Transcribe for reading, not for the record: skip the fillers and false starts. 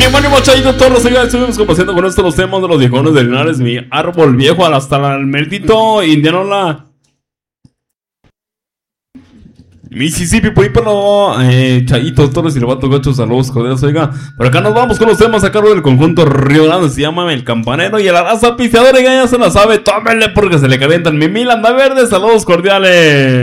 ánimo, chayitos, todos los seguidores. Estuvimos complaciendo con esto los temas de los viejones de Linares. Mi árbol viejo, hasta el maldito Indianola Mississippi, por ahí, pero chayitos, todos y levantos gachos, saludos, cordiales, oiga. Por acá nos vamos con los temas a cargo del conjunto Río Grande. Se llama El Campanero y a la raza pisteadora, ya se la sabe, tómenle porque se le calientan. Mi mil anda verde, saludos cordiales.